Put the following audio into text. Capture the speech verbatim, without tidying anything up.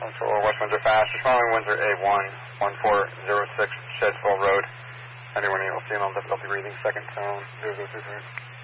Control, west winds are fast. Your following winds are A one, one four zero six, Shedsville Road. Anyone able seeing on difficulty reading, second tone, zero zero two three.